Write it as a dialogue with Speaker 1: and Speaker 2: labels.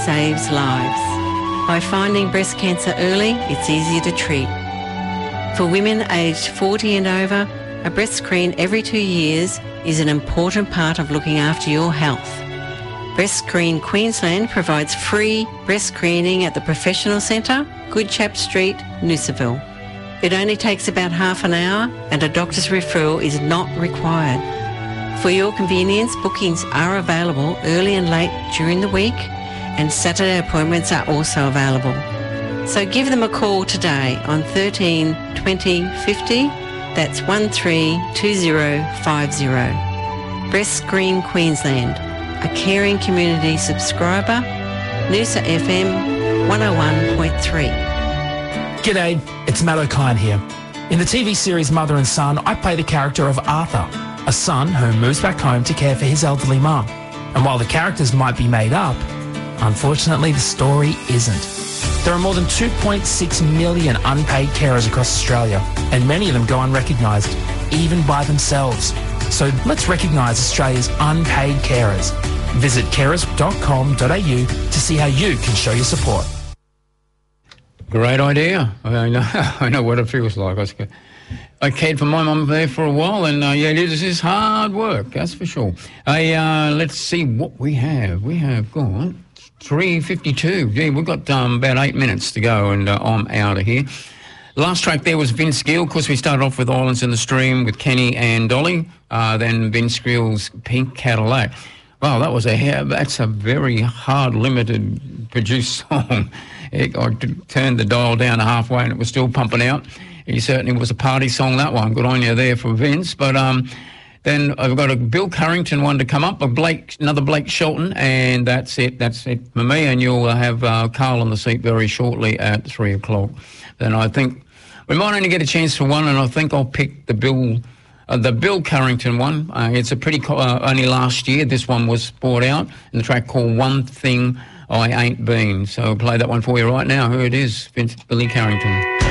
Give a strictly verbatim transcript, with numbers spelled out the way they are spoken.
Speaker 1: saves lives. By finding breast cancer early, it's easier to treat. For women aged forty and over, a breast screen every two years is an important part of looking after your health. Breast Screen Queensland provides free breast screening at the Professional Centre, Goodchap Street, Noosaville. It only takes about half an hour and a doctor's referral is not required. For your convenience, bookings are available early and late during the week, and Saturday appointments are also available. So give them a call today on thirteen twenty fifty. That's one three two zero five zero. Breast Screen Queensland, a caring community subscriber, Noosa F M one oh one point three.
Speaker 2: G'day, it's Matt O'Kine here. In the T V series Mother and Son, I play the character of Arthur, a son who moves back home to care for his elderly mum. And while the characters might be made up, unfortunately the story isn't. There are more than two point six million unpaid carers across Australia, and many of them go unrecognised, even by themselves. So let's recognise Australia's unpaid carers. Visit carers dot com dot a u to see how you can show your support.
Speaker 3: Great idea. I know, I know what it feels like. I, was, I cared for my mum there for a while, and uh, yeah, it is hard work, that's for sure. I, uh, let's see what we have. We have got three fifty-two. Gee, we've got um, about eight minutes to go, and uh, I'm out of here. Last track there was Vince Gill. Of course, we started off with Islands in the Stream with Kenny and Dolly, uh, then Vince Gill's Pink Cadillac. Wow, that was a that's a very hard, limited produced song. It, I turned the dial down halfway and it was still pumping out. He certainly was a party song, that one. Good on you there for Vince. But um, then I've got a Bill Currington one to come up, a Blake, another Blake Shelton, and that's it. That's it for me. And you'll have uh, Carl on the seat very shortly at three o'clock. Then I think we might only get a chance for one, and I think I'll pick the Bill... Uh, the Bill Currington one. Uh, it's a pretty... Co- uh, only last year this one was brought out, in the track called One Thing I Ain't Been. So I'll play that one for you right now. Here it is, Vince, Billy Currington.